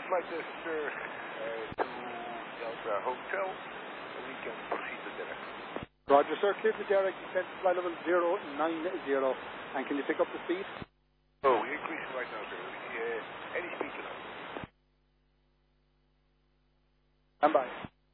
Flight Tester to Delta Hotel, and we can proceed to Derek. Roger, sir. Clear to Derek, descent to flight level 090. And can you pick up the speed? Oh, we're increasing right now, sir. Any speed to know. Stand by.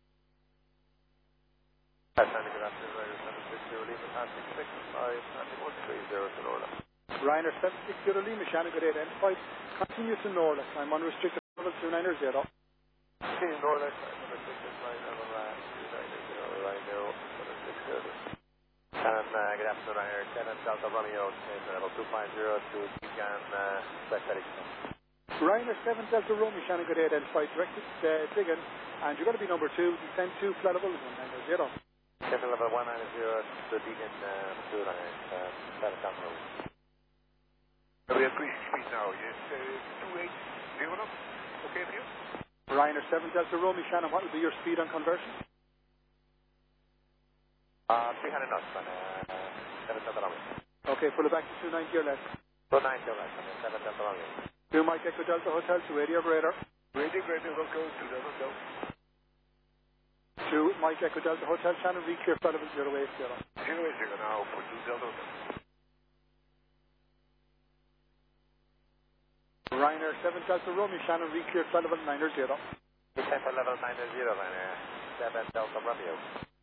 Good afternoon, Ryder 760 Lima, passing 65, landing 130 to Norla. Ryder 760 Lima, Shannon, good day, identified. Continue to Norla. I'm on restricted level 290. Norla, number 669, Ryder 760. And good afternoon, Ryder 10 Delta Romeo, level 250 to Beacon, West Ryder 7 Delta Romeo, Shannon, good day, identified. Directed Diggin, and you're going to be number 2, descend to flight level 190. Descent level 190 to Beacon, 2 Ryder, Delta Road. We are increasing speed now, yes. 280 enough? Okay for you? Ryder 7 Delta Romeo, Shannon, what will be your speed on conversion? 300 knots on 7 Delta Romeo. Okay, pull it back to 290 or less. 290 or less on 7 Delta Romeo. 2 Mike Echo Delta Hotel to Radio Operator. Radio Operator, welcome to Delta Hotel. 2 Mike Echo Delta Hotel, Shannon, reclear flight level 080. 080 now for 2 Delta Hotel. Ryder 7 Delta Romeo, Shannon, reclear flight level 90. Descent level 90, Ryder 7 Delta Romeo.